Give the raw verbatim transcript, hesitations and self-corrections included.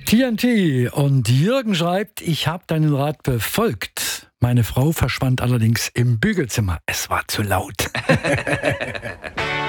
T N T und Jürgen schreibt, ich habe deinen Rat befolgt. Meine Frau verschwand allerdings im Bügelzimmer. Es war zu laut.